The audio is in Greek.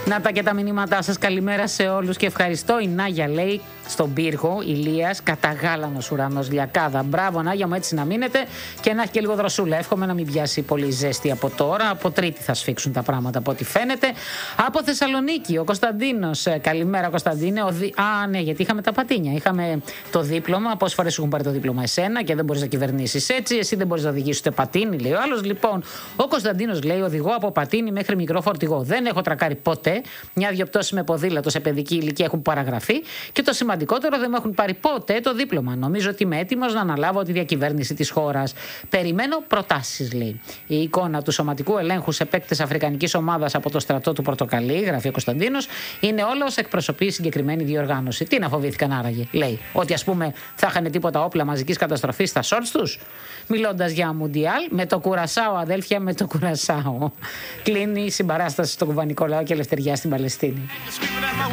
Να τα και τα μηνύματά σας. Καλημέρα σε όλους και ευχαριστώ. Η Νάγια λέει στον πύργο Ηλίας, καταγάλανος ουρανός, Λιακάδα. Μπράβο Νάγια μου, έτσι να μείνετε και να έχει και λίγο δροσούλα. Εύχομαι να μην πιάσει πολύ ζέστη από τώρα. Από Τρίτη θα σφίξουν τα πράγματα από ό,τι φαίνεται. Από Θεσσαλονίκη, ο Κωνσταντίνος. Καλημέρα Κωνσταντίνε. Ναι, γιατί είχαμε τα πατίνια. Είχαμε το δίπλωμα. Πόσες φορές έχουν πάρει το δίπλωμα εσένα και δεν μπορείς να κυβερνήσεις έτσι. Εσύ δεν μπορείς να οδηγήσεις ούτε πατίνι, λέει ο άλλος. Λοιπόν, ο Κωνσταντίνος λέει: οδηγώ από πατίνι μέχρι μικρό φορτηγό. Δεν έχω τρακάρει ποτέ. Μια-δυο πτώσεις με ποδήλατο σε παιδική ηλικία έχουν παραγραφεί. Και το σημαντικότερο, δεν με έχουν πάρει ποτέ το δίπλωμα. Νομίζω ότι είμαι έτοιμος να αναλάβω τη διακυβέρνηση της χώρας. Περιμένω προτάσεις, λέει. Η εικόνα του σωματικού ελέγχου σε παίκτες αφρικανικής ομάδας από το στρατό του Πορτοκαλί, γράφει ο Κωνσταντίνος, είναι όλα όσα εκπροσωπεί συγκεκριμένη διοργάνωση. Τι να φοβήθηκαν άραγε, λέει. Ότι ας πούμε θα είχαν τίποτα όπλα μαζικής καταστροφής στα σόρτς τους. Μιλώντας για Μουντιάλ, με το Κουρασάο, αδέλφια, με το Κουρασάο. Κλείνει η συμπαράσταση στον κουβανικό λαό και ελευθεριά στην Παλαιστίνη.